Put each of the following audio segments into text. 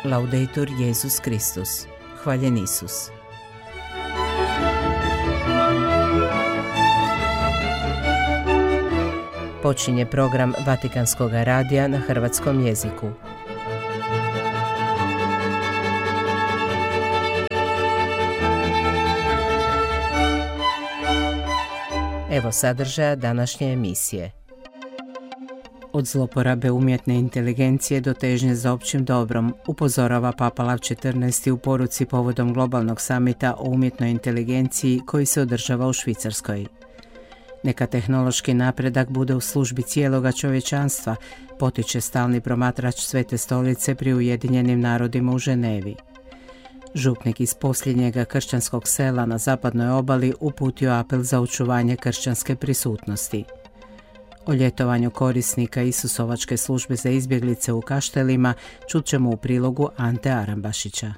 Laudetur Jesus Kristus. Hvaljen Isus. Počinje program Vatikanskog radija na hrvatskom jeziku. Evo sadržaja današnje emisije. Od zloporabe umjetne inteligencije do težnje za općim dobrom, upozorava Papa Lav XIV. U poruci povodom globalnog samita o umjetnoj inteligenciji koji se održava u Švicarskoj. Neka tehnološki napredak bude u službi cijeloga čovječanstva, potiče stalni promatrač Svete stolice pri Ujedinjenim narodima u Ženevi. Župnik iz posljednjega kršćanskog sela na zapadnoj obali uputio apel za očuvanje kršćanske prisutnosti. O ljetovanju korisnika Isusovačke službe za izbjeglice u Kaštelima čut ćemo u prilogu Ante Arambašića.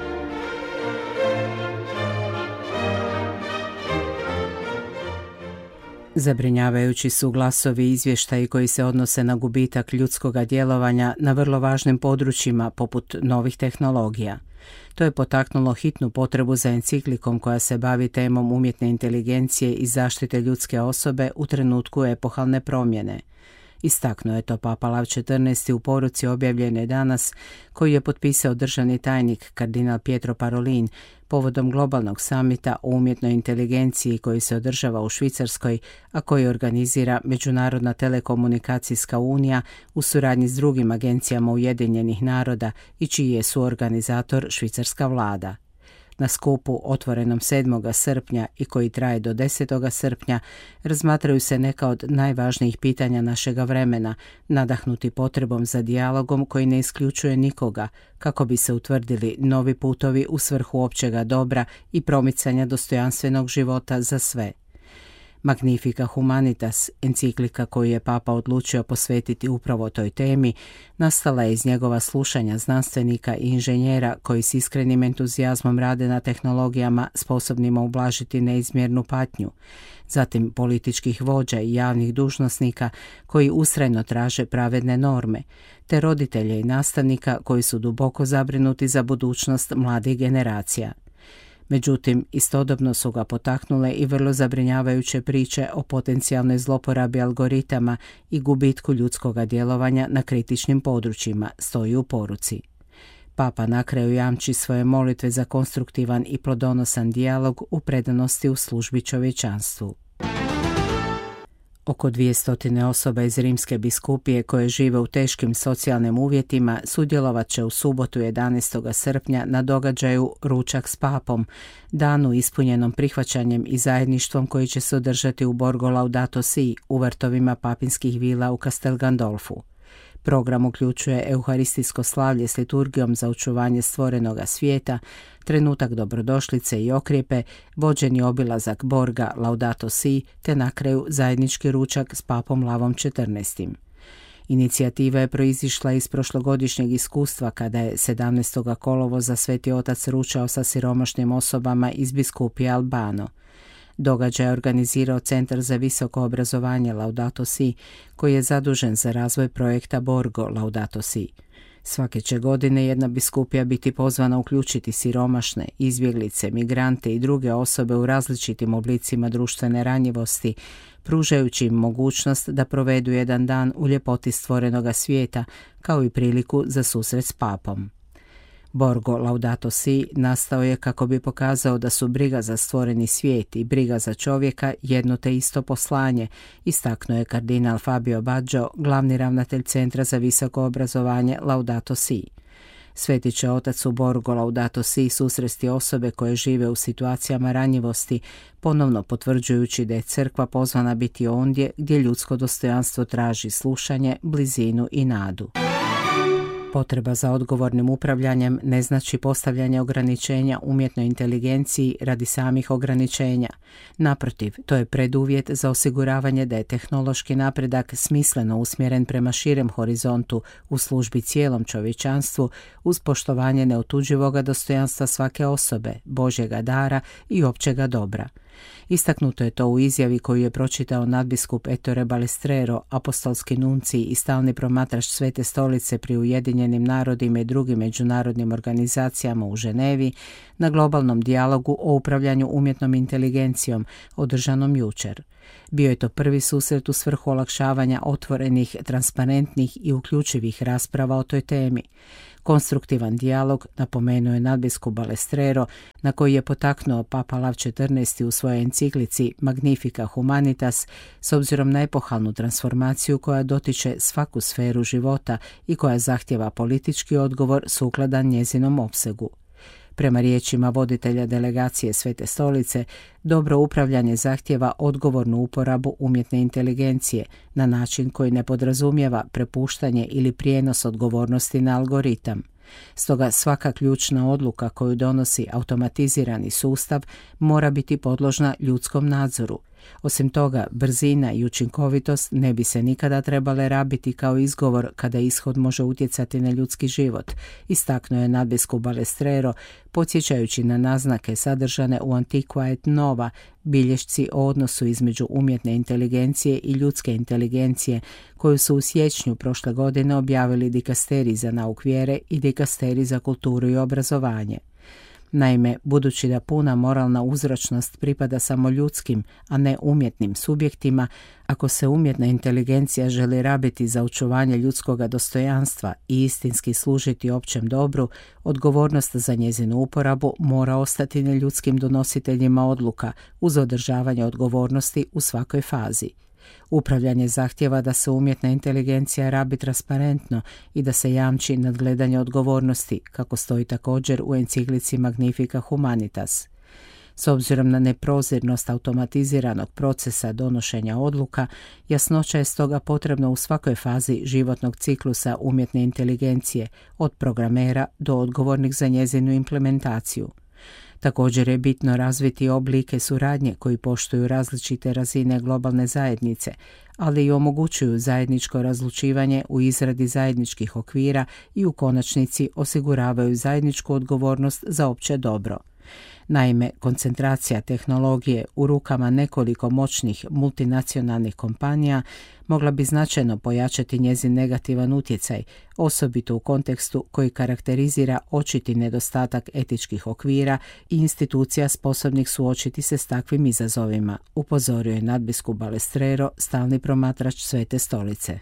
Zabrinjavajući su glasovi i izvještaji koji se odnose na gubitak ljudskoga djelovanja na vrlo važnim područjima poput novih tehnologija. To je potaknulo hitnu potrebu za enciklikom koja se bavi temom umjetne inteligencije i zaštite ljudske osobe u trenutku epohalne promjene. Istaknuo je to Papa Lav XIV. U poruci objavljene danas, koju je potpisao državni tajnik kardinal Pietro Parolin povodom globalnog samita o umjetnoj inteligenciji koji se održava u Švicarskoj, a koji organizira Međunarodna telekomunikacijska unija u suradnji s drugim agencijama Ujedinjenih naroda i čiji je suorganizator švicarska vlada. Na skupu otvorenom 7. srpnja i koji traje do 10. srpnja razmatraju se neka od najvažnijih pitanja našega vremena, nadahnuti potrebom za dijalogom koji ne isključuje nikoga, kako bi se utvrdili novi putovi u svrhu općega dobra i promicanja dostojanstvenog života za sve. Magnifica Humanitas, enciklika koju je Papa odlučio posvetiti upravo toj temi, nastala je iz njegova slušanja znanstvenika i inženjera koji s iskrenim entuzijazmom rade na tehnologijama sposobnima ublažiti neizmjernu patnju, zatim političkih vođa i javnih dužnosnika koji ustrajno traže pravedne norme, te roditelja i nastavnika koji su duboko zabrinuti za budućnost mladih generacija. Međutim, istodobno su ga potaknule i vrlo zabrinjavajuće priče o potencijalnoj zloporabi algoritama i gubitku ljudskoga djelovanja na kritičnim područjima, stoji u poruci. Papa na kraju jamči svoje molitve za konstruktivan i plodonosan dijalog u predanosti u službi čovječanstvu. Oko 200 osoba iz Rimske biskupije koje žive u teškim socijalnim uvjetima sudjelovat će u subotu 11. srpnja na događaju Ručak s papom, danu ispunjenom prihvaćanjem i zajedništvom koji će se održati u Borgo Laudato Si u vrtovima papinskih vila u Castel Gandolfu. Program uključuje euharistijsko slavlje s liturgijom za očuvanje stvorenoga svijeta, trenutak dobrodošlice i okrijepe, vođeni obilazak Borga Laudato Si te na kraju zajednički ručak s papom Lavom XIV. Inicijativa je proizišla iz prošlogodišnjeg iskustva kada je 17. kolovoza Sveti Otac ručao sa siromašnim osobama iz biskupije Albano. Događaj je organizirao Centar za visoko obrazovanje Laudato Si, koji je zadužen za razvoj projekta Borgo Laudato Si. Svake će godine jedna biskupija biti pozvana uključiti siromašne, izbjeglice, migrante i druge osobe u različitim oblicima društvene ranjivosti, pružajući im mogućnost da provedu jedan dan u ljepoti stvorenoga svijeta, kao i priliku za susret s papom. Borgo Laudato Si nastao je kako bi pokazao da su briga za stvoreni svijet i briga za čovjeka jedno te isto poslanje, istaknuo je kardinal Fabio Baggio, glavni ravnatelj Centra za visoko obrazovanje Laudato Si. Sveti će otac u Borgo Laudato Si susresti osobe koje žive u situacijama ranjivosti, ponovno potvrđujući da je crkva pozvana biti ondje gdje ljudsko dostojanstvo traži slušanje, blizinu i nadu. Potreba za odgovornim upravljanjem ne znači postavljanje ograničenja umjetnoj inteligenciji radi samih ograničenja. Naprotiv, to je preduvjet za osiguravanje da je tehnološki napredak smisleno usmjeren prema širem horizontu u službi cijelom čovječanstvu uz poštovanje neotuđivoga dostojanstva svake osobe, Božjega dara i općega dobra. Istaknuto je to u izjavi koju je pročitao nadbiskup Ettore Balestrero, apostolski nuncij i stalni promatrač Svete stolice pri Ujedinjenim narodima i drugim međunarodnim organizacijama u Ženevi na globalnom dijalogu o upravljanju umjetnom inteligencijom održanom jučer. Bio je to prvi susret u svrhu olakšavanja otvorenih, transparentnih i uključivih rasprava o toj temi. Konstruktivan dijalog, napomenuo je nadbiskup Balestrero, na koji je potaknuo Papa Lav XIV u svojoj enciklici Magnifica Humanitas, s obzirom na epohalnu transformaciju koja dotiče svaku sferu života i koja zahtjeva politički odgovor sukladan njezinom opsegu. Prema riječima voditelja delegacije Svete stolice, dobro upravljanje zahtjeva odgovornu uporabu umjetne inteligencije na način koji ne podrazumijeva prepuštanje ili prijenos odgovornosti na algoritam. Stoga svaka ključna odluka koju donosi automatizirani sustav mora biti podložna ljudskom nadzoru. Osim toga, brzina i učinkovitost ne bi se nikada trebale rabiti kao izgovor kada ishod može utjecati na ljudski život, istaknuo je nadbiskup Balestrero, podsjećajući na naznake sadržane u Antiqua et Nova, bilješci o odnosu između umjetne inteligencije i ljudske inteligencije, koju su u siječnju prošle godine objavili dikasterij za nauk vjere i dikasterij za kulturu i obrazovanje. Naime, budući da puna moralna uzročnost pripada samo ljudskim, a ne umjetnim subjektima, ako se umjetna inteligencija želi rabiti za očuvanje ljudskoga dostojanstva i istinski služiti općem dobru, odgovornost za njezinu uporabu mora ostati na ljudskim donositeljima odluka uz održavanje odgovornosti u svakoj fazi. Upravljanje zahtjeva da se umjetna inteligencija rabi transparentno i da se jamči nadgledanje odgovornosti, kako stoji također u enciklici Magnifica Humanitas. S obzirom na neprozirnost automatiziranog procesa donošenja odluka, jasnoća je stoga potrebna u svakoj fazi životnog ciklusa umjetne inteligencije, od programera do odgovornih za njezinu implementaciju. Također je bitno razviti oblike suradnje koji poštuju različite razine globalne zajednice, ali i omogućuju zajedničko razlučivanje u izradi zajedničkih okvira i u konačnici osiguravaju zajedničku odgovornost za opće dobro. Naime, koncentracija tehnologije u rukama nekoliko moćnih multinacionalnih kompanija mogla bi značajno pojačati njezin negativan utjecaj, osobito u kontekstu koji karakterizira očiti nedostatak etičkih okvira i institucija sposobnih suočiti se s takvim izazovima, upozorio je nadbiskup Balestrero, stalni promatrač Svete stolice.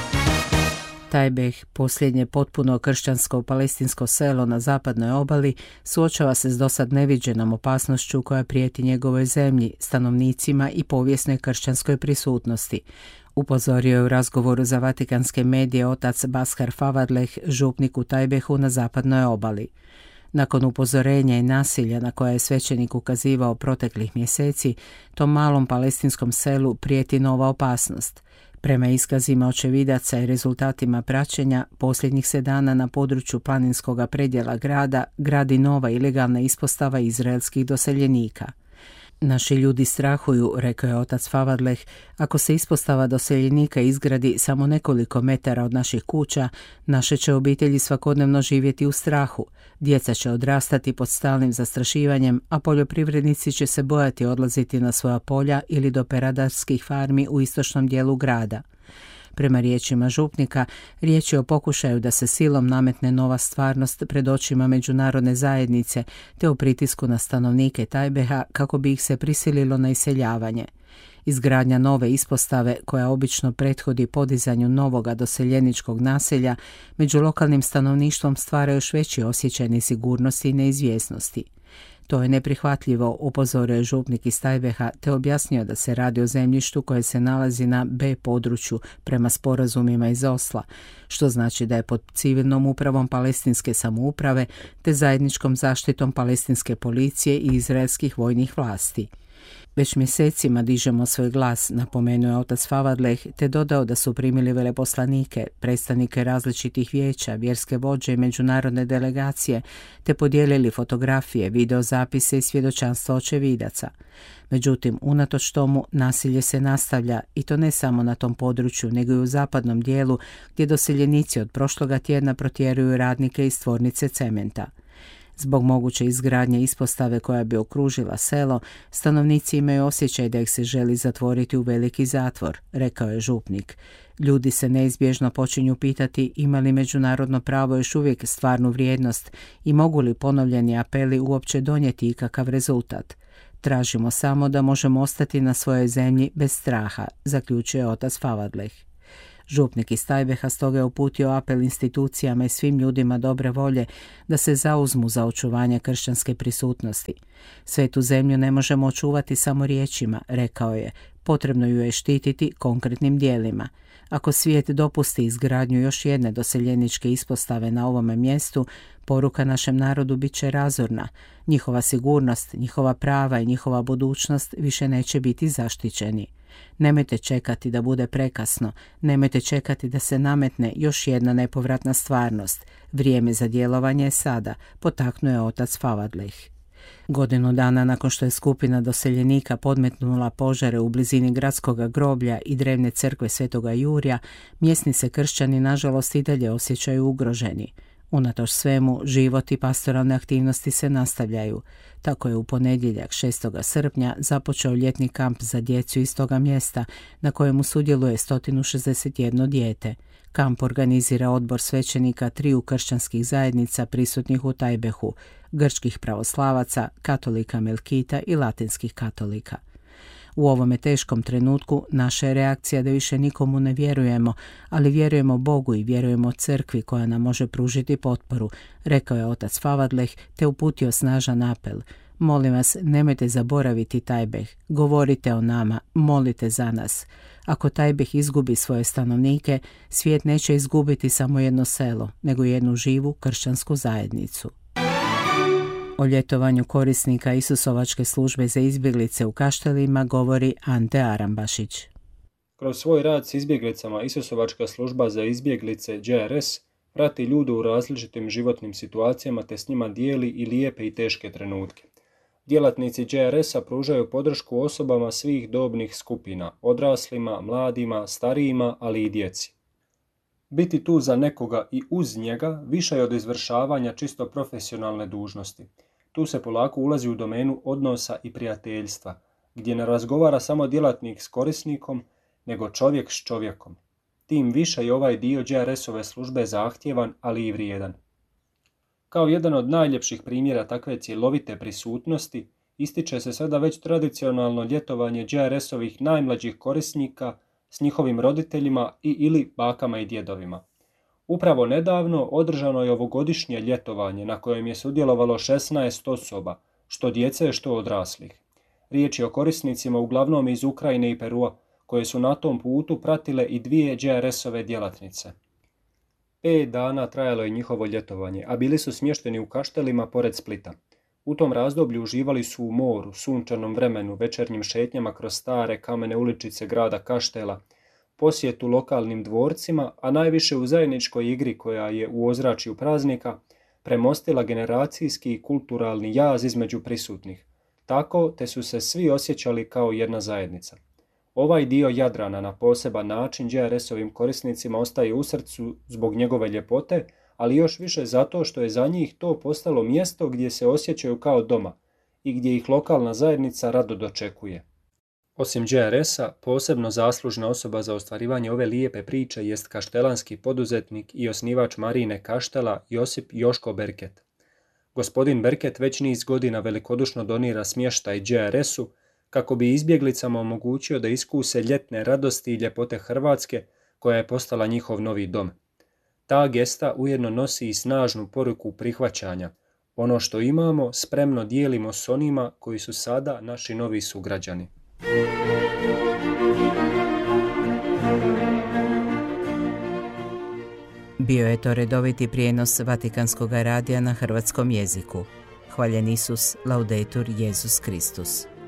Tajbeh, posljednje potpuno kršćansko palestinsko selo na zapadnoj obali, suočava se s dosad neviđenom opasnošću koja prijeti njegovoj zemlji, stanovnicima i povijesnoj kršćanskoj prisutnosti. Upozorio je u razgovoru za vatikanske medije otac Bashar Favadleh, župnik u Tajbehu na zapadnoj obali. Nakon upozorenja i nasilja na koje je svećenik ukazivao proteklih mjeseci, tom malom palestinskom selu prijeti nova opasnost. Prema iskazima očevidaca i rezultatima praćenja, posljednjih se dana na području planinskog predjela grada gradi nova ilegalna ispostava izraelskih doseljenika. Naši ljudi strahuju, rekao je otac Favadleh, ako se ispostava doseljenika izgradi samo nekoliko metara od naših kuća, naše će obitelji svakodnevno živjeti u strahu, djeca će odrastati pod stalnim zastrašivanjem, a poljoprivrednici će se bojati odlaziti na svoja polja ili do peradarskih farmi u istočnom dijelu grada. Prema riječima župnika, riječ je o pokušaju da se silom nametne nova stvarnost pred očima međunarodne zajednice, te o pritisku na stanovnike Tajbeha kako bi ih se prisililo na iseljavanje. Izgradnja nove ispostave, koja obično prethodi podizanju novoga doseljeničkog naselja, među lokalnim stanovništvom stvara još veći osjećaj nesigurnosti i neizvjesnosti. To je neprihvatljivo, upozorio je župnik iz Tajbeha, te objasnio da se radi o zemljištu koje se nalazi na B području prema sporazumima iz Osla, što znači da je pod civilnom upravom palestinske samouprave te zajedničkom zaštitom palestinske policije i izraelskih vojnih vlasti. Već mjesecima dižemo svoj glas, napomenuo je otac Favadleh, te dodao da su primili veleposlanike, predstavnike različitih vijeća, vjerske vođe i međunarodne delegacije, te podijelili fotografije, videozapise i svjedočanstva očevidaca. Međutim, unatoč tomu, nasilje se nastavlja i to ne samo na tom području, nego i u zapadnom dijelu, gdje doseljenici od prošloga tjedna protjeruju radnike iz tvornice cementa. Zbog moguće izgradnje ispostave koja bi okružila selo, stanovnici imaju osjećaj da ih se želi zatvoriti u veliki zatvor, rekao je župnik. Ljudi se neizbježno počinju pitati ima li međunarodno pravo još uvijek stvarnu vrijednost i mogu li ponovljeni apeli uopće donijeti ikakav rezultat. Tražimo samo da možemo ostati na svojoj zemlji bez straha, zaključuje otac Favadleh. Župnik iz Tajbeha stoga je uputio apel institucijama i svim ljudima dobre volje da se zauzmu za očuvanje kršćanske prisutnosti. Svetu zemlju ne možemo očuvati samo riječima, rekao je, potrebno ju je štititi konkretnim dijelima. Ako svijet dopusti izgradnju još jedne doseljeničke ispostave na ovome mjestu, poruka našem narodu bit će razorna. Njihova sigurnost, njihova prava i njihova budućnost više neće biti zaštićeni. Nemojte čekati da bude prekasno, nemojte čekati da se nametne još jedna nepovratna stvarnost. Vrijeme za djelovanje je sada, potaknuo je otac Favadleh. Godinu dana nakon što je skupina doseljenika podmetnula požare u blizini gradskog groblja i drevne crkve Svetoga Jurja, mjesni se kršćani nažalost i dalje osjećaju ugroženi. Unatoč svemu, život i pastoralne aktivnosti se nastavljaju. Tako je u ponedjeljak 6. srpnja započeo ljetni kamp za djecu iz toga mjesta na kojemu sudjeluje 161 dijete. Kamp organizira odbor svećenika triju kršćanskih zajednica prisutnih u Tajbehu, grčkih pravoslavaca, katolika Melkita i latinskih katolika. U ovome teškom trenutku naša je reakcija da više nikomu ne vjerujemo, ali vjerujemo Bogu i vjerujemo crkvi koja nam može pružiti potporu, rekao je otac Favadleh te uputio snažan apel. Molim vas, nemojte zaboraviti Tajbeh, govorite o nama, molite za nas. Ako Tajbeh izgubi svoje stanovnike, svijet neće izgubiti samo jedno selo, nego jednu živu kršćansku zajednicu. O ljetovanju korisnika Isusovačke službe za izbjeglice u Kaštelima govori Ante Arambašić. Kroz svoj rad s izbjeglicama Isusovačka služba za izbjeglice GRS prati ljude u različitim životnim situacijama te s njima dijeli i lijepe i teške trenutke. Djelatnici GRS-a pružaju podršku osobama svih dobnih skupina, odraslima, mladima, starijima, ali i djeci. Biti tu za nekoga i uz njega više je od izvršavanja čisto profesionalne dužnosti. Tu se polako ulazi u domenu odnosa i prijateljstva, gdje ne razgovara samo djelatnik s korisnikom, nego čovjek s čovjekom. Tim više je ovaj dio GRS-ove službe zahtjevan, ali i vrijedan. Kao jedan od najljepših primjera takve cjelovite prisutnosti, ističe se sada već tradicionalno ljetovanje GRS-ovih najmlađih korisnika s njihovim roditeljima ili bakama i djedovima. Upravo nedavno održano je ovogodišnje ljetovanje na kojem je sudjelovalo 16 osoba, što djece, što odraslih. Riječ je o korisnicima uglavnom iz Ukrajine i Perua, koje su na tom putu pratile i dvije GRS-ove djelatnice. 5 dana trajalo je njihovo ljetovanje, a bili su smješteni u Kaštelima pored Splita. U tom razdoblju uživali su u moru, sunčanom vremenu, večernjim šetnjama kroz stare kamene uličice grada Kaštela, posjetu lokalnim dvorcima, a najviše u zajedničkoj igri koja je u ozračju praznika premostila generacijski i kulturalni jaz između prisutnih. Tako te su se svi osjećali kao jedna zajednica. Ovaj dio Jadrana na poseban način GRS-ovim korisnicima ostaje u srcu zbog njegove ljepote, ali još više zato što je za njih to postalo mjesto gdje se osjećaju kao doma i gdje ih lokalna zajednica rado dočekuje. Osim GRS-a, posebno zaslužna osoba za ostvarivanje ove lijepe priče jest kaštelanski poduzetnik i osnivač Marine Kaštela Josip Joško Berket. Gospodin Berket već niz godina velikodušno donira smještaj GRS-u kako bi izbjeglicama omogućio da iskuse ljetne radosti i ljepote Hrvatske koja je postala njihov novi dom. Ta gesta ujedno nosi i snažnu poruku prihvaćanja. Ono što imamo spremno dijelimo s onima koji su sada naši novi sugrađani. Bio je to redoviti prijenos Vatikanskog radija na hrvatskom jeziku. Hvaljen Isus, laudetur Jesus Kristus.